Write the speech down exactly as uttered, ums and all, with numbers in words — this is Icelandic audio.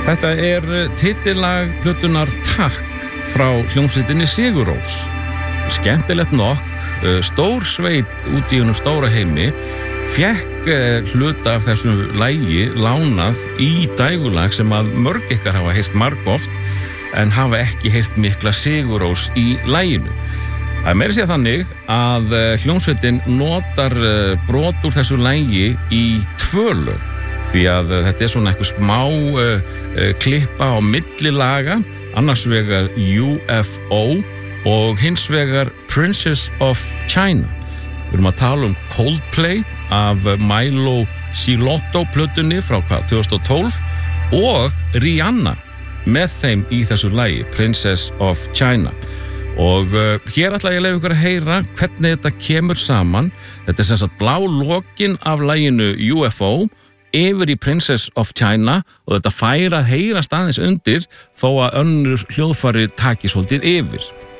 Þetta er titillag plötunar Takk frá hljómsveitinni Sigur Rós. Skemmtilegt nokk, stór sveit út í húnum stóra heimi, fékk hluta af þessu lagi lánað í dægulag sem að mörg ykkar hafa heyrt margoft en hafa ekki heyrt mikla Sigur Rós í laginu. Það er meira að segja þannig að hljómsveitin notar brot úr þessu lagi í tvö lög, því að þetta er svona eitthvað smá uh, uh, klippa á milli laga, annars vegar U F O og hins vegar Princess of China. Við erum að tala um Coldplay af Milo Silotto plötunni frá hvað, tvö þúsund og tólf og Rihanna með þeim í þessu lagi, Princess of China. Og uh, hér ætla ég að leyfa ykkur að heyra hvernig þetta kemur saman. Þetta er sem sagt blá lokin af laginu U F O yfir í Princess of China og þetta fær að heyrast aðeins undir þó að önnur hljóðfæri taki svolítið yfir.